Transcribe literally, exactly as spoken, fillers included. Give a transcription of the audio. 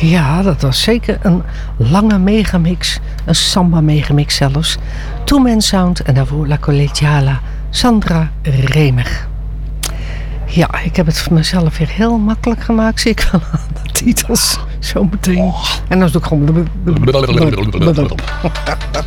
Ja, dat was zeker een lange megamix. Een samba megamix zelfs. Two Man Sound en daarvoor La Collegiala. Sandra Remer. Ja, ik heb het voor mezelf weer heel makkelijk gemaakt. Zie ik wel aan de titels. Zometeen. En dan doe ik gewoon...